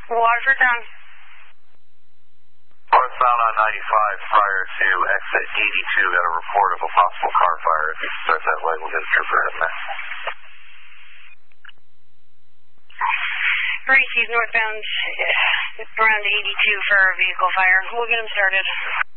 Waterford down. Northbound on 95 prior to exit 82, got a report of a possible car fire. If you start that way, we'll get a trooper in there. Gracie's northbound around 82 for a vehicle fire. We'll get him started.